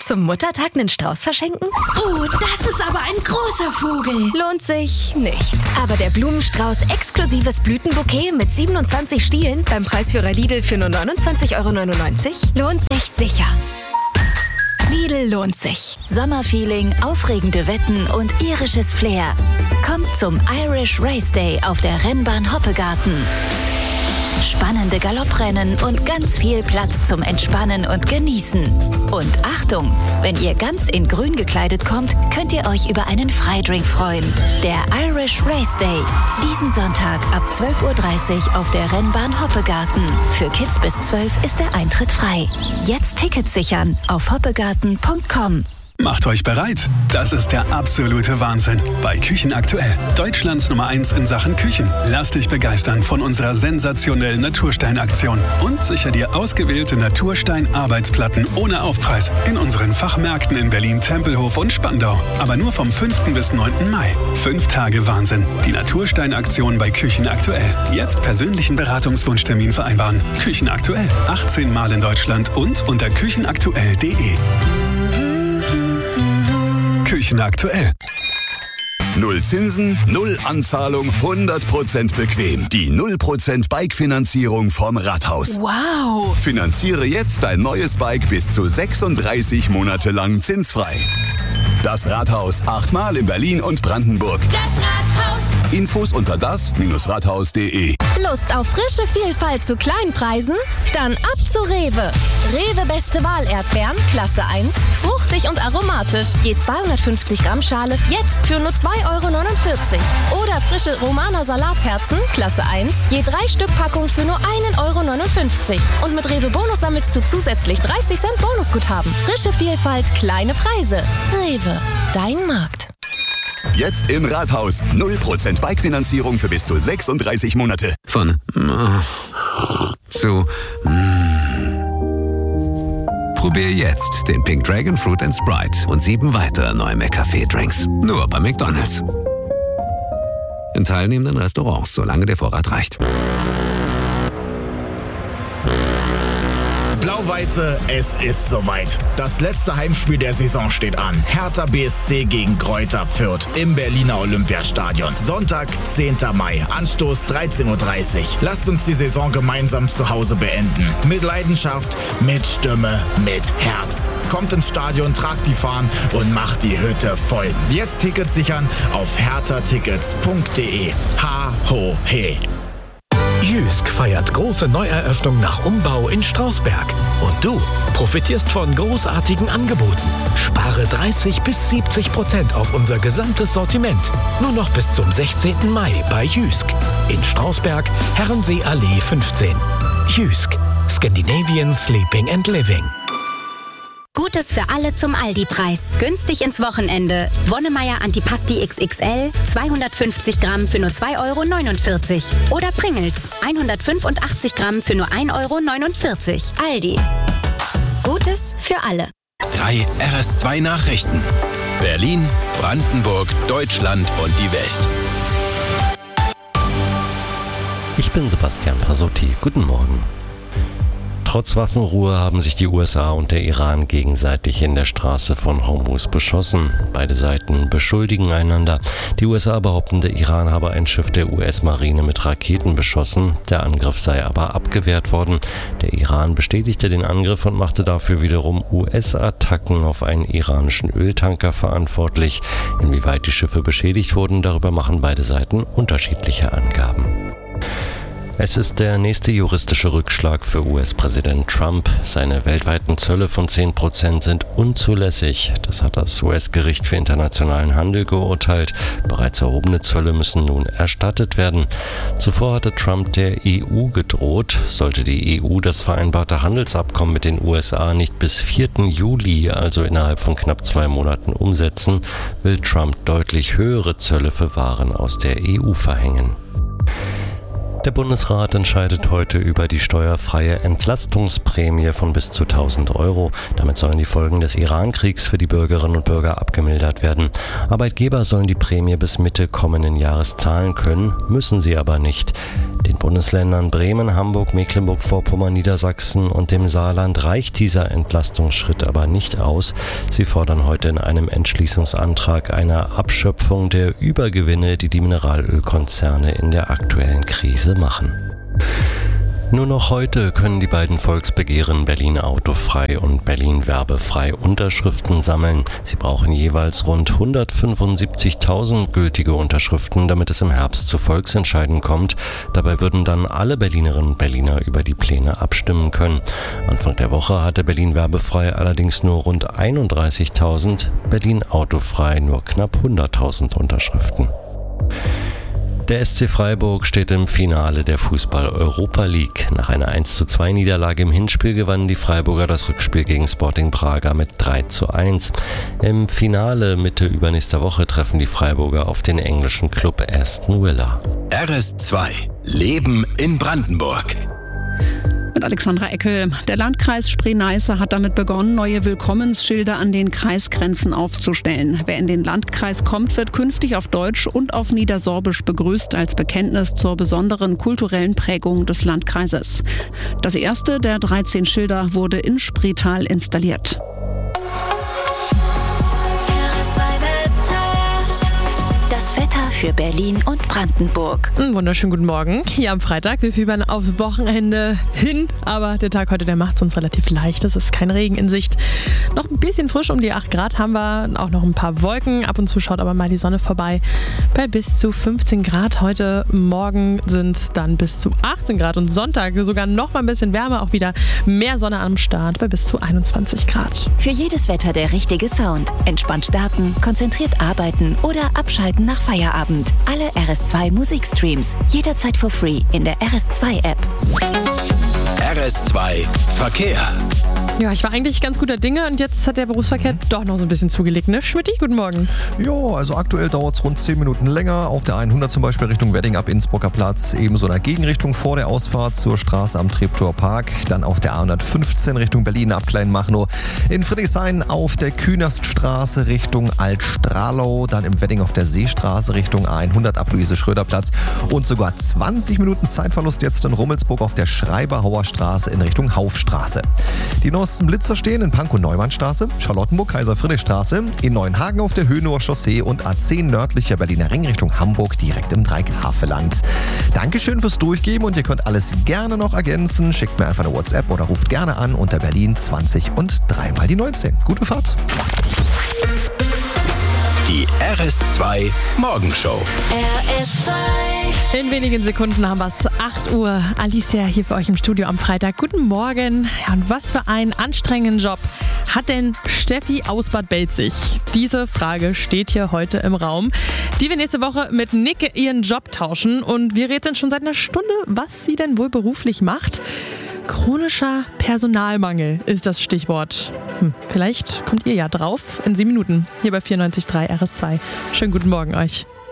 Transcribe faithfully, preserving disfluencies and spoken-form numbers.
Zum Muttertag einen Strauß verschenken? Oh, das ist aber ein großer Vogel. Lohnt sich nicht. Aber der Blumenstrauß exklusives Blütenbouquet mit siebenundzwanzig Stielen beim Preisführer Lidl für nur neunundzwanzig Euro neunundneunzig lohnt sich sicher. Lidl lohnt sich. Sommerfeeling, aufregende Wetten und irisches Flair. Kommt zum Irish Race Day auf der Rennbahn Hoppegarten. Spannende Galopprennen und ganz viel Platz zum Entspannen und Genießen. Und Achtung, wenn ihr ganz in grün gekleidet kommt, könnt ihr euch über einen Freidrink freuen. Der Irish Race Day. Diesen Sonntag ab zwölf Uhr dreißig auf der Rennbahn Hoppegarten. Für Kids bis zwölf ist der Eintritt frei. Jetzt Tickets sichern auf hoppegarten punkt com. Macht euch bereit. Das ist der absolute Wahnsinn. Bei Küchen aktuell. Deutschlands Nummer eins in Sachen Küchen. Lass dich begeistern von unserer sensationellen Naturstein-Aktion. Und sicher dir ausgewählte Naturstein-Arbeitsplatten ohne Aufpreis. In unseren Fachmärkten in Berlin, Tempelhof und Spandau. Aber nur vom fünften bis neunten Mai. Fünf Tage Wahnsinn. Die Naturstein-Aktion bei Küchen aktuell. Jetzt persönlichen Beratungswunschtermin vereinbaren. Küchen aktuell. achtzehn Mal in Deutschland und unter küchenaktuell punkt de. Küchen aktuell. Null Zinsen, null Anzahlung, hundert Prozent bequem. Die null Prozent Bike-Finanzierung vom Rathaus. Wow! Finanziere jetzt dein neues Bike bis zu sechsunddreißig Monate lang zinsfrei. Das Rathaus, achtmal in Berlin und Brandenburg. Das Rathaus! Infos unter das Rathaus punkt de. Lust auf frische Vielfalt zu Kleinpreisen? Dann ab zu Rewe. Rewe Beste Wahl Erdbeeren, Klasse eins, fruchtig und aromatisch. Je zweihundertfünfzig Gramm Schale, jetzt für nur zwei Euro neunundvierzig. Oder frische Romaner Salatherzen, Klasse eins, je drei Stück Packung für nur einen Euro neunundfünfzig. Und mit Rewe Bonus sammelst du zusätzlich dreißig Cent Bonusguthaben. Frische Vielfalt, kleine Preise. Rewe, dein Markt. Jetzt im Rathaus. null Prozent Bike-Finanzierung für bis zu sechsunddreißig Monate. Von äh, zu äh. Probier jetzt den Pink Dragon Fruit and Sprite und sieben weitere neue McCafé-Drinks. Nur bei McDonald's. In teilnehmenden Restaurants, solange der Vorrat reicht. Blau-Weiße, es ist soweit. Das letzte Heimspiel der Saison steht an. Hertha B S C gegen Greuther Fürth im Berliner Olympiastadion. Sonntag, zehnten Mai, Anstoß dreizehn Uhr dreißig. Lasst uns die Saison gemeinsam zu Hause beenden. Mit Leidenschaft, mit Stimme, mit Herz. Kommt ins Stadion, tragt die Fahnen und macht die Hütte voll. Jetzt Tickets sichern auf hertha tickets punkt de. Ha, ho, he. Jysk feiert große Neueröffnung nach Umbau in Strausberg. Und du profitierst von großartigen Angeboten. Spare dreißig bis siebzig Prozent auf unser gesamtes Sortiment. Nur noch bis zum sechzehnten Mai bei Jysk. In Strausberg, Herrensee-Allee fünfzehn. Jysk, Scandinavian Sleeping and Living. Gutes für alle zum Aldi-Preis. Günstig ins Wochenende. Wonnemeier Antipasti X X L, zweihundertfünfzig Gramm für nur zwei Euro neunundvierzig. Oder Pringles, hundertfünfundachtzig Gramm für nur ein Euro neunundvierzig. Aldi. Gutes für alle. Drei R S zwei Nachrichten. Berlin, Brandenburg, Deutschland und die Welt. Ich bin Sebastian Pasotti. Guten Morgen. Trotz Waffenruhe haben sich die U S A und der Iran gegenseitig in der Straße von Hormuz beschossen. Beide Seiten beschuldigen einander. Die U S A behaupten, der Iran habe ein Schiff der U S-Marine mit Raketen beschossen. Der Angriff sei aber abgewehrt worden. Der Iran bestätigte den Angriff und machte dafür wiederum U S-Attacken auf einen iranischen Öltanker verantwortlich. Inwieweit die Schiffe beschädigt wurden, darüber machen beide Seiten unterschiedliche Angaben. Es ist der nächste juristische Rückschlag für U S-Präsident Trump. Seine weltweiten Zölle von zehn Prozent sind unzulässig. Das hat das U S-Gericht für internationalen Handel geurteilt. Bereits erhobene Zölle müssen nun erstattet werden. Zuvor hatte Trump der E U gedroht. Sollte die E U das vereinbarte Handelsabkommen mit den U S A nicht bis vierten Juli, also innerhalb von knapp zwei Monaten, umsetzen, will Trump deutlich höhere Zölle für Waren aus der E U verhängen. Der Bundesrat entscheidet heute über die steuerfreie Entlastungsprämie von bis zu tausend Euro. Damit sollen die Folgen des Iran-Kriegs für die Bürgerinnen und Bürger abgemildert werden. Arbeitgeber sollen die Prämie bis Mitte kommenden Jahres zahlen können, müssen sie aber nicht. Den Bundesländern Bremen, Hamburg, Mecklenburg-Vorpommern, Niedersachsen und dem Saarland reicht dieser Entlastungsschritt aber nicht aus. Sie fordern heute in einem Entschließungsantrag eine Abschöpfung der Übergewinne, die die Mineralölkonzerne in der aktuellen Krise machen. Nur noch heute können die beiden Volksbegehren Berlin autofrei und Berlin werbefrei Unterschriften sammeln. Sie brauchen jeweils rund hundertfünfundsiebzigtausend gültige Unterschriften, damit es im Herbst zu Volksentscheiden kommt. Dabei würden dann alle Berlinerinnen und Berliner über die Pläne abstimmen können. Anfang der Woche hatte Berlin werbefrei allerdings nur rund einunddreißigtausend, Berlin autofrei nur knapp hunderttausend Unterschriften. Der S C Freiburg steht im Finale der Fußball-Europa League. Nach einer eins zu zwei Niederlage im Hinspiel gewannen die Freiburger das Rückspiel gegen Sporting Braga mit drei zu eins. Im Finale Mitte übernächster Woche treffen die Freiburger auf den englischen Club Aston Villa. R S zwei Leben in Brandenburg. Mit Alexandra Eckel. Der Landkreis Spree-Neiße hat damit begonnen, neue Willkommensschilder an den Kreisgrenzen aufzustellen. Wer in den Landkreis kommt, wird künftig auf Deutsch und auf Niedersorbisch begrüßt, als Bekenntnis zur besonderen kulturellen Prägung des Landkreises. Das erste der dreizehn Schilder wurde in Spreetal installiert. Für Berlin und Brandenburg. Einen wunderschönen guten Morgen. Hier am Freitag. Wir fiebern aufs Wochenende hin, aber der Tag heute, der macht es uns relativ leicht. Es ist kein Regen in Sicht. Noch ein bisschen frisch, um die acht Grad haben wir. Auch noch ein paar Wolken. Ab und zu schaut aber mal die Sonne vorbei. Bei bis zu fünfzehn Grad. Heute Morgen sind es dann bis zu achtzehn Grad und Sonntag sogar noch mal ein bisschen wärmer. Auch wieder mehr Sonne am Start bei bis zu einundzwanzig Grad. Für jedes Wetter der richtige Sound. Entspannt starten, konzentriert arbeiten oder abschalten nach Feierabend. Alle R S zwei Musikstreams jederzeit for free in der R S zwei App. R S zwei Verkehr. Ja, ich war eigentlich ganz guter Dinge und jetzt hat der Berufsverkehr doch noch so ein bisschen zugelegt, ne? Schmidti, guten Morgen. Ja, also aktuell dauert es rund zehn Minuten länger. Auf der hundert zum Beispiel Richtung Wedding ab Innsbrucker Platz, ebenso in der Gegenrichtung vor der Ausfahrt zur Straße am Treptower Park. Dann auf der hundertfünfzehn Richtung Berlin ab Kleinmachnow. In Friedrichshain auf der Künaststraße Richtung Altstrahlau. Dann im Wedding auf der Seestraße Richtung A hundert ab Luise-Schröder-Platz. Und sogar zwanzig Minuten Zeitverlust jetzt in Rummelsburg auf der Schreiberhauer Straße in Richtung Haufstraße. Die neuesten Blitzer stehen in Pankow-Neumannstraße, Charlottenburg-Kaiser-Friedrich-Straße, in Neuenhagen auf der Höhenauer Chaussee und A zehn nördlicher Berliner Ring Richtung Hamburg direkt im Dreieck-Havelland. Dankeschön fürs Durchgeben und ihr könnt alles gerne noch ergänzen. Schickt mir einfach eine WhatsApp oder ruft gerne an unter Berlin zwanzig und dreimal die neunzehn. Gute Fahrt! Die R S zwei Morgenshow. R S zwei. In wenigen Sekunden haben wir es. acht Uhr. Alicia hier für euch im Studio am Freitag. Guten Morgen. Ja, und was für einen anstrengenden Job hat denn Steffi aus Bad Belzig? Diese Frage steht hier heute im Raum, die wir nächste Woche mit Nicke ihren Job tauschen. Und wir rätseln schon seit einer Stunde, was sie denn wohl beruflich macht. Chronischer Personalmangel ist das Stichwort. Hm, vielleicht kommt ihr ja drauf in sieben Minuten hier bei vierundneunzig Komma drei R S zwei. Schönen guten Morgen euch.